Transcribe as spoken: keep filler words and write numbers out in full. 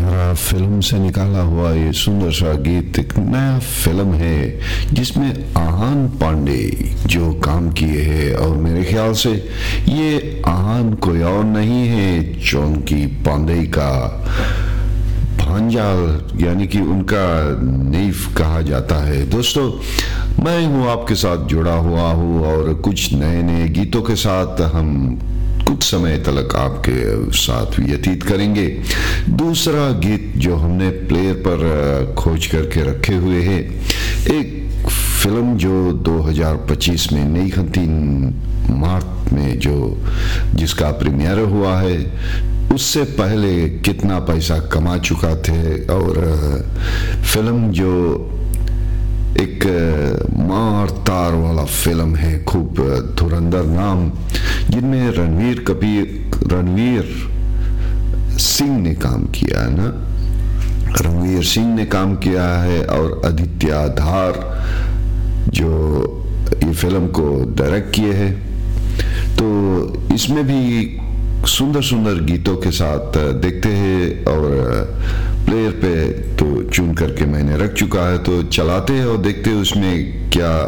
हमारा फिल्म से निकाला हुआ ये सुंदर सा गीत एक नया फिल्म है जिसमें आहान पांडे जो काम किए हैं, और मेरे ख्याल से ये आहान कोई और नहीं है, चौंकी पांडे का भांजाल यानी कि उनका नीफ कहा जाता है। दोस्तों, मैं हूँ आपके साथ जुड़ा हुआ हूँ और कुछ नए नए गीतों के साथ हम कुछ समय तक आपके साथ व्यतीत करेंगे। दूसरा गीत जो हमने प्लेयर पर खोज करके रखे हुए हैं, एक फिल्म जो दो हज़ार पच्चीस में नई तीन मार्च में जो जिसका प्रीमियर हुआ है, उससे पहले कितना पैसा कमा चुका थे, और फिल्म जो एक मार तार वाला फिल्म है, खूब धुरंधर नाम, जिनमें रणवीर कपूर रणवीर सिंह ने काम किया है ना रणवीर सिंह ने काम किया है, और आदित्य धार जो ये फिल्म को डायरेक्ट किए हैं। तो इसमें भी सुंदर सुंदर गीतों के साथ देखते हैं, और प्लेयर पे तो चुन करके मैंने रख चुका है, तो चलाते हैं और देखते हैं उसमें क्या